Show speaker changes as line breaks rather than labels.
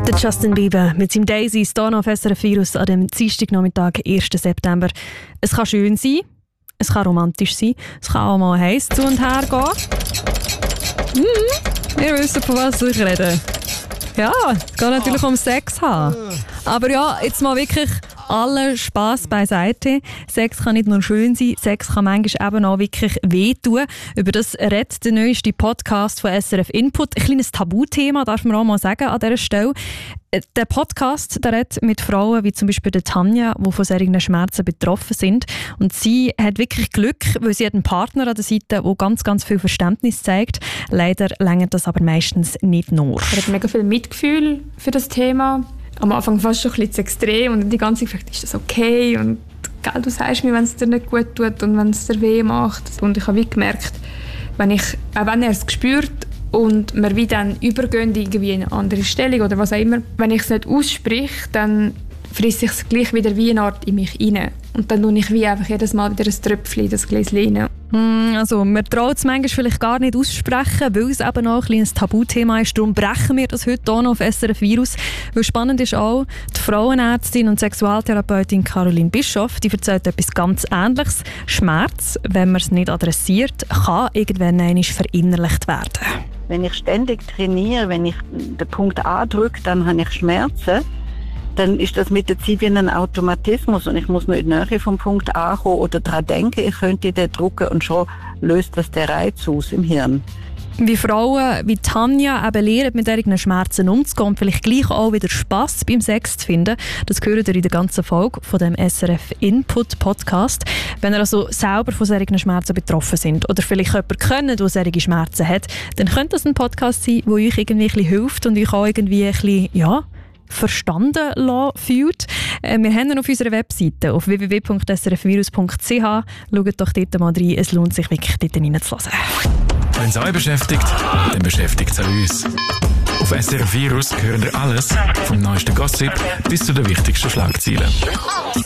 Der Justin Bieber mit seinem Daisy ist hier noch auf SRF Virus an dem Dienstagnachmittag, 1. September. Es kann schön sein, es kann romantisch sein, es kann auch mal heiß zu und her gehen. Wir wissen, von was ich rede. Ja, es geht natürlich um Sex haben. Aber ja, jetzt mal wirklich allen Spass beiseite. Sex kann nicht nur schön sein, Sex kann manchmal eben auch wirklich wehtun. Über das redet der neueste Podcast von SRF Input. Ein kleines Tabuthema, darf man auch mal sagen an dieser Stelle. Der Podcast der redet mit Frauen wie zum Beispiel der Tanja, die von solchen Schmerzen betroffen sind. Und sie hat wirklich Glück, weil sie hat einen Partner an der Seite, der ganz, ganz viel Verständnis zeigt. Leider reicht das aber meistens nicht nur.
Er hat mega viel Mitgefühl für das Thema. Am Anfang fast schon ein bisschen zu extrem und die ganze Zeit gefragt, ist das okay? Und gell, du sagst mir, wenn es dir nicht gut tut und wenn es dir weh macht. Und ich habe wie gemerkt, wenn er es spürt und wir wie dann übergehen irgendwie in eine andere Stellung oder was auch immer, wenn ich es nicht ausspreche, dann frisst sich es gleich wieder wie eine Art in mich rein. Und dann tue ich wie einfach jedes Mal wieder ein Tröpfchen in das Gläschen rein.
Also, man traut es manchmal vielleicht gar nicht aussprechen, weil es eben noch ein kleines Tabuthema ist. Darum brechen wir das heute auch noch auf SRF Virus. Weil spannend ist auch, die Frauenärztin und Sexualtherapeutin Caroline Bischoff, die erzählt etwas ganz Ähnliches. Schmerz, wenn man es nicht adressiert, kann irgendwann einmal verinnerlicht werden.
Wenn ich ständig trainiere, wenn ich den Punkt A drücke, dann habe ich Schmerzen. Dann ist das mit der Zeit wie ein Automatismus und ich muss nur in die Nähe vom Punkt A kommen oder daran denken, ich könnte den drücken und schon löst das der Reiz aus im Hirn.
Wie Frauen wie Tanja eben lernen, mit ihren Schmerzen umzugehen und vielleicht gleich auch wieder Spass beim Sex zu finden, das hört ihr in der ganzen Folge von dem SRF Input Podcast. Wenn ihr also selber von solchen Schmerzen betroffen sind oder vielleicht jemanden kennt, der solche Schmerzen hat, dann könnte das ein Podcast sein, der euch irgendwie ein bisschen hilft und euch auch irgendwie ein bisschen, ja, verstanden fühlt. Wir haben ihn auf unserer Webseite auf www.srfvirus.ch. Schaut doch dort mal rein, es lohnt sich wirklich, dort reinzuhören.
Wenn es euch beschäftigt, dann beschäftigt es auch uns. Auf SRF Virus hören wir alles, vom neuesten Gossip bis zu den wichtigsten Schlagzeilen.